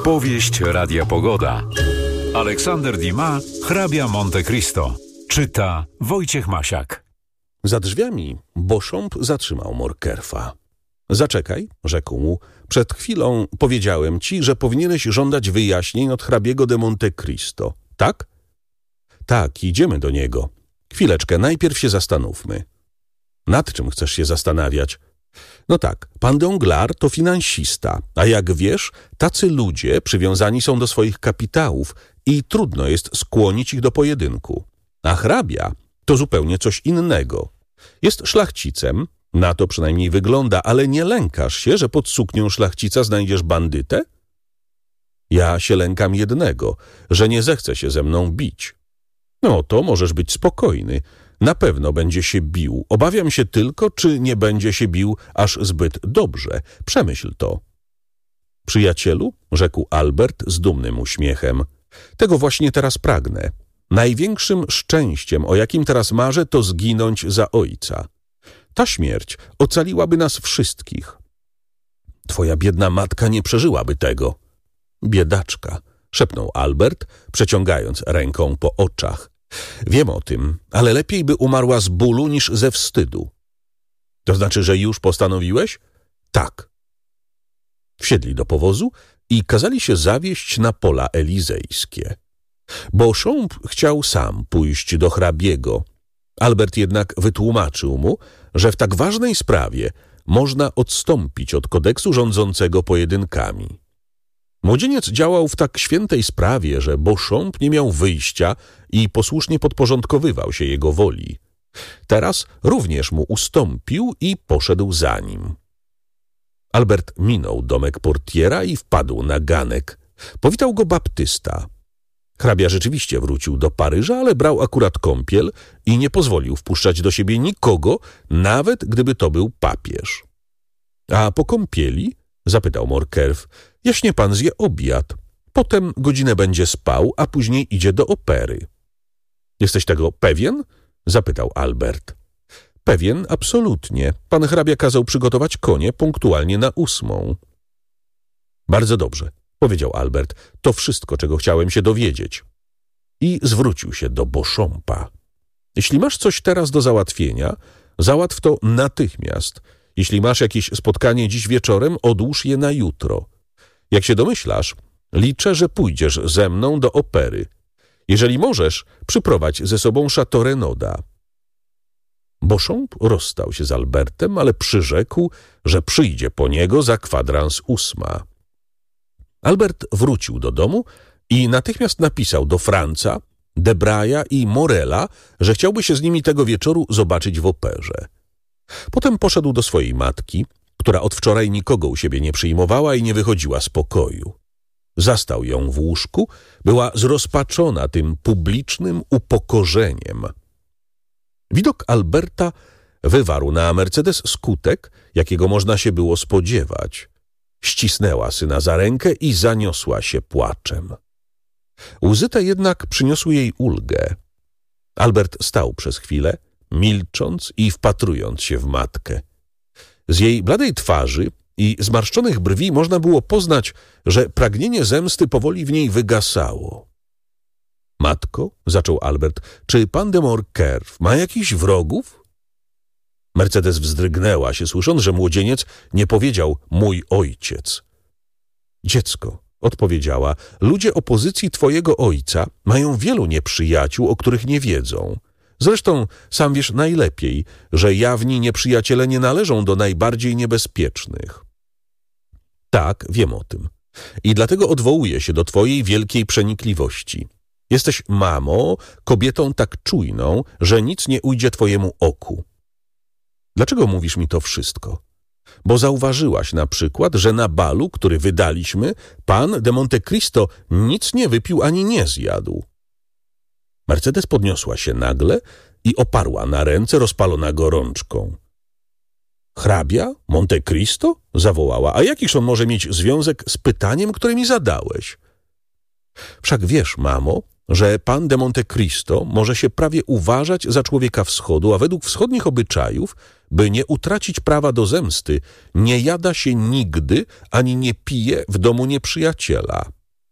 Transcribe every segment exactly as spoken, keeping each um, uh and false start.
Powieść Radia Pogoda. Aleksander Dumas, hrabia Monte Cristo. Czyta Wojciech Masiak. Za drzwiami Beauchamp zatrzymał Morkerfa. Zaczekaj, rzekł mu. Przed chwilą powiedziałem ci, że powinieneś żądać wyjaśnień od hrabiego de Monte Cristo. Tak? Tak, idziemy do niego. Chwileczkę, najpierw się zastanówmy. Nad czym chcesz się zastanawiać? No tak, pan Danglars to finansista, a jak wiesz, tacy ludzie przywiązani są do swoich kapitałów i trudno jest skłonić ich do pojedynku. A hrabia to zupełnie coś innego. Jest szlachcicem, na to przynajmniej wygląda, ale nie lękasz się, że pod suknią szlachcica znajdziesz bandytę? Ja się lękam jednego, że nie zechce się ze mną bić. No to możesz być spokojny. Na pewno będzie się bił. Obawiam się tylko, czy nie będzie się bił aż zbyt dobrze. Przemyśl to. Przyjacielu, rzekł Albert z dumnym uśmiechem, tego właśnie teraz pragnę. Największym szczęściem, o jakim teraz marzę, to zginąć za ojca. Ta śmierć ocaliłaby nas wszystkich. Twoja biedna matka nie przeżyłaby tego. Biedaczka, szepnął Albert, przeciągając ręką po oczach. Wiem o tym, ale lepiej by umarła z bólu niż ze wstydu. To znaczy, że już postanowiłeś? Tak. Wsiedli do powozu i kazali się zawieźć na pola elizejskie. Beauchamp chciał sam pójść do hrabiego. Albert jednak wytłumaczył mu, że w tak ważnej sprawie można odstąpić od kodeksu rządzącego pojedynkami. Młodzieniec działał w tak świętej sprawie, że Beauchamp nie miał wyjścia i posłusznie podporządkowywał się jego woli. Teraz również mu ustąpił i poszedł za nim. Albert minął domek portiera i wpadł na ganek. Powitał go baptysta. Hrabia rzeczywiście wrócił do Paryża, ale brał akurat kąpiel i nie pozwolił wpuszczać do siebie nikogo, nawet gdyby to był papież. A po kąpieli, zapytał Morkerf, jaśnie pan zje obiad. Potem godzinę będzie spał, a później idzie do opery. Jesteś tego pewien? Zapytał Albert. Pewien, absolutnie. Pan hrabia kazał przygotować konie punktualnie na ósmą. Bardzo dobrze, powiedział Albert. To wszystko, czego chciałem się dowiedzieć. I zwrócił się do Beauchampa. Jeśli masz coś teraz do załatwienia, załatw to natychmiast. Jeśli masz jakieś spotkanie dziś wieczorem, odłóż je na jutro. Jak się domyślasz, liczę, że pójdziesz ze mną do opery. Jeżeli możesz, przyprowadź ze sobą Chateau Renauda. Beauchamp rozstał się z Albertem, ale przyrzekł, że przyjdzie po niego za kwadrans ósma. Albert wrócił do domu i natychmiast napisał do Franca, Debraya i Morela, że chciałby się z nimi tego wieczoru zobaczyć w operze. Potem poszedł do swojej matki, która od wczoraj nikogo u siebie nie przyjmowała i nie wychodziła z pokoju. Zastał ją w łóżku, była zrozpaczona tym publicznym upokorzeniem. Widok Alberta wywarł na Mercedes skutek, jakiego można się było spodziewać. Ścisnęła syna za rękę i zaniosła się płaczem. Łzy te jednak przyniosły jej ulgę. Albert stał przez chwilę, milcząc i wpatrując się w matkę. Z jej bladej twarzy i zmarszczonych brwi można było poznać, że pragnienie zemsty powoli w niej wygasało. Matko, zaczął Albert, czy pan de Morkerf ma jakichś wrogów? Mercedes wzdrygnęła się, słysząc, że młodzieniec nie powiedział mój ojciec. Dziecko, odpowiedziała, ludzie opozycji twojego ojca mają wielu nieprzyjaciół, o których nie wiedzą. Zresztą sam wiesz najlepiej, że jawni nieprzyjaciele nie należą do najbardziej niebezpiecznych. Tak, wiem o tym. I dlatego odwołuję się do twojej wielkiej przenikliwości. Jesteś, mamo, kobietą tak czujną, że nic nie ujdzie twojemu oku. Dlaczego mówisz mi to wszystko? Bo zauważyłaś na przykład, że na balu, który wydaliśmy, pan de Monte Cristo nic nie wypił ani nie zjadł. Mercedes podniosła się nagle i oparła na ręce rozpalona gorączką. Hrabia? Monte Cristo? Zawołała. A jakiż on może mieć związek z pytaniem, które mi zadałeś? Wszak wiesz, mamo, że pan de Monte Cristo może się prawie uważać za człowieka wschodu, a według wschodnich obyczajów, by nie utracić prawa do zemsty, nie jada się nigdy ani nie pije w domu nieprzyjaciela.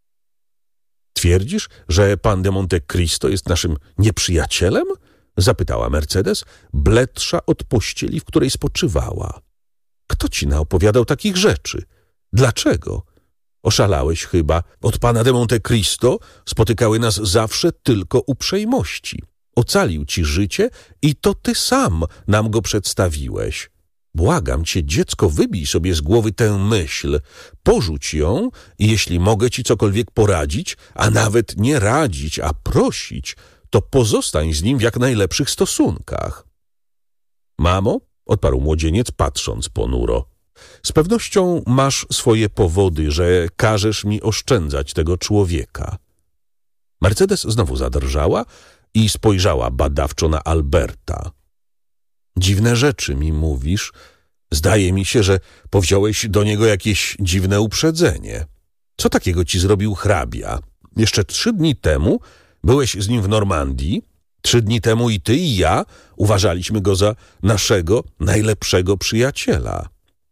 Twierdzisz, że pan de Monte Cristo jest naszym nieprzyjacielem? Zapytała Mercedes, bledsza od pościeli, w której spoczywała. Kto ci naopowiadał takich rzeczy? Dlaczego? Oszalałeś chyba. Od pana de Monte Cristo spotykały nas zawsze tylko uprzejmości. Ocalił ci życie i to ty sam nam go przedstawiłeś. Błagam cię, dziecko, wybij sobie z głowy tę myśl. Porzuć ją i jeśli mogę ci cokolwiek poradzić, a nawet nie radzić, a prosić, to pozostań z nim w jak najlepszych stosunkach. Mamo, odparł młodzieniec, patrząc ponuro, z pewnością masz swoje powody, że każesz mi oszczędzać tego człowieka. Mercedes znowu zadrżała i spojrzała badawczo na Alberta. Dziwne rzeczy mi mówisz. Zdaje mi się, że powziąłeś do niego jakieś dziwne uprzedzenie. Co takiego ci zrobił hrabia? Jeszcze trzy dni temu byłeś z nim w Normandii. Trzy dni temu i ty, i ja uważaliśmy go za naszego najlepszego przyjaciela.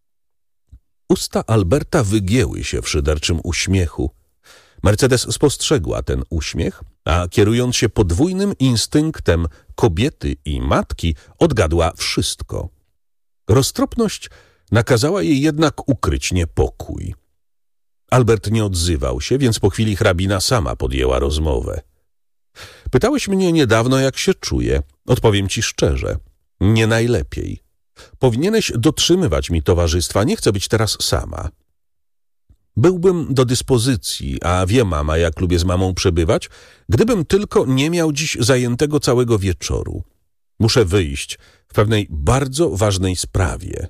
Usta Alberta wygięły się w szyderczym uśmiechu. Mercedes spostrzegła ten uśmiech, a kierując się podwójnym instynktem kobiety i matki, odgadła wszystko. Roztropność nakazała jej jednak ukryć niepokój. Albert nie odzywał się, więc po chwili hrabina sama podjęła rozmowę. Pytałeś mnie niedawno, jak się czuję. Odpowiem ci szczerze. Nie najlepiej. Powinieneś dotrzymywać mi towarzystwa, nie chcę być teraz sama. Byłbym do dyspozycji, a wie mama, jak lubię z mamą przebywać, gdybym tylko nie miał dziś zajętego całego wieczoru. Muszę wyjść w pewnej bardzo ważnej sprawie.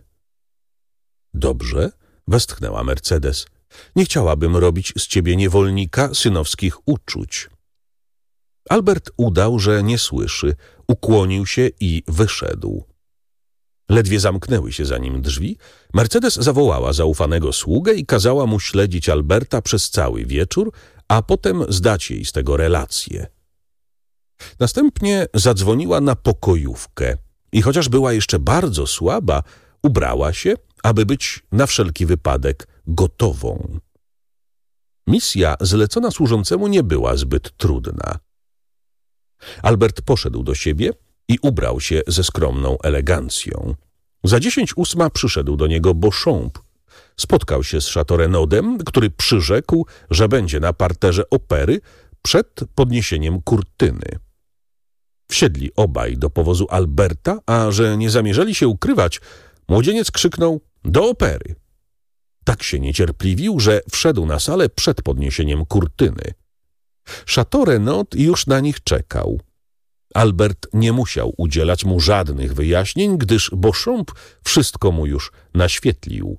Dobrze, westchnęła Mercedes. Nie chciałabym robić z ciebie niewolnika synowskich uczuć. Albert udał, że nie słyszy, ukłonił się i wyszedł. Ledwie zamknęły się za nim drzwi, Mercedes zawołała zaufanego sługę i kazała mu śledzić Alberta przez cały wieczór, a potem zdać jej z tego relację. Następnie zadzwoniła na pokojówkę i chociaż była jeszcze bardzo słaba, ubrała się, aby być na wszelki wypadek gotową. Misja zlecona służącemu nie była zbyt trudna. Albert poszedł do siebie i ubrał się ze skromną elegancją. Za dziesięć ósma przyszedł do niego Beauchamp. Spotkał się z Chateaurenaudem, który przyrzekł, że będzie na parterze opery przed podniesieniem kurtyny. Wsiedli obaj do powozu Alberta, a że nie zamierzali się ukrywać, młodzieniec krzyknął do opery. Tak się niecierpliwił, że wszedł na salę przed podniesieniem kurtyny. Chateaurenaud już na nich czekał. Albert nie musiał udzielać mu żadnych wyjaśnień, gdyż Beauchamp wszystko mu już naświetlił.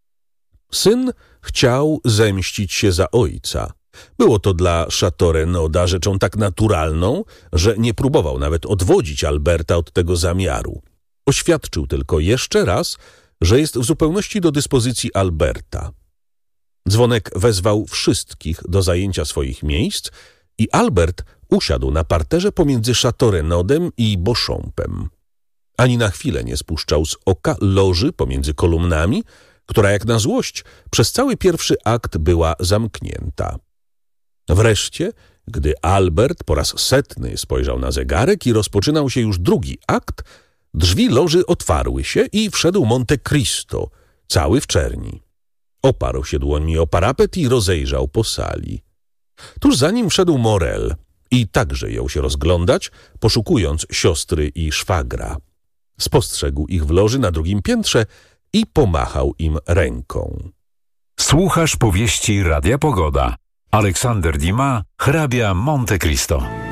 Syn chciał zemścić się za ojca. Było to dla Chateaurenauda rzeczą tak naturalną, że nie próbował nawet odwodzić Alberta od tego zamiaru. Oświadczył tylko jeszcze raz, że jest w zupełności do dyspozycji Alberta. Dzwonek wezwał wszystkich do zajęcia swoich miejsc i Albert usiadł na parterze pomiędzy Chateaurenaudem i Beauchampem. Ani na chwilę nie spuszczał z oka loży pomiędzy kolumnami, która jak na złość przez cały pierwszy akt była zamknięta. Wreszcie, gdy Albert po raz setny spojrzał na zegarek i rozpoczynał się już drugi akt, drzwi loży otwarły się i wszedł Monte Cristo, cały w czerni. Oparł się dłońmi o parapet i rozejrzał po sali. Tuż za nim wszedł Morel i także jął się rozglądać, poszukując siostry i szwagra. Spostrzegł ich w loży na drugim piętrze i pomachał im ręką. Słuchasz powieści Radia Pogoda. Aleksander Dumas, hrabia Monte Cristo.